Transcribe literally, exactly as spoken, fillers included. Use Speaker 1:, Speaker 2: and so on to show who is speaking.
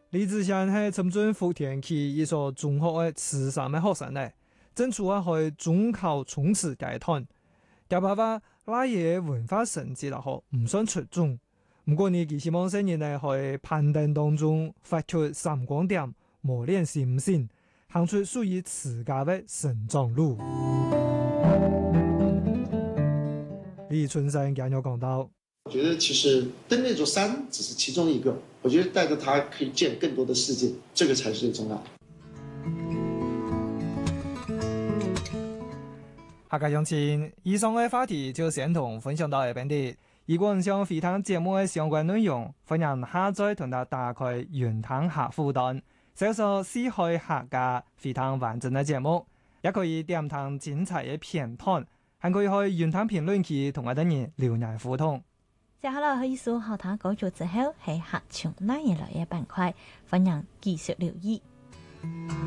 Speaker 1: 李志祥係深圳福田區一所中學嘅慈善嘅學生嚟，正處啊去中考衝刺階段。第八話拉嘢文化成績啦，學唔算出眾。唔過呢，佢希望新人呢去攀登當中發出閃光點，磨練心性，行出屬於自家嘅成長路。李春生簡約講到。
Speaker 2: 我覺得其實登那座山只是其中一個，我覺得帶着他可以見更多的世界，這個才是最重要的。
Speaker 1: 下個星期以上嘅話題就先同分享到呢邊啲。如果你想回聽節目嘅相關內容，歡迎下載同埋打開雲聽客戶端，搜索四海客家回聽完整嘅節目，也可以點聽精彩嘅片段，還可以去雲聽評論區同我哋人留言互動。
Speaker 3: 接下來可以數後台稿作之後係客場拉嘢來嘅板塊，歡迎繼續留意。